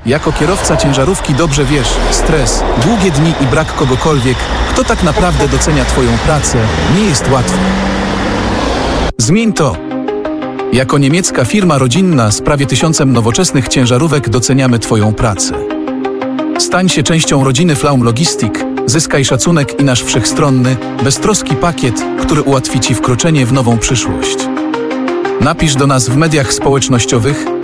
Jako kierowca ciężarówki dobrze wiesz, stres, długie dni i brak kogokolwiek, kto tak naprawdę docenia Twoją pracę, nie jest łatwy. Zmień to! Jako niemiecka firma rodzinna z prawie 1000 nowoczesnych ciężarówek doceniamy Twoją pracę. Stań się częścią rodziny Flaum Logistic, zyskaj szacunek i nasz wszechstronny, beztroski pakiet, który ułatwi Ci wkroczenie w nową przyszłość. Napisz do nas w mediach społecznościowych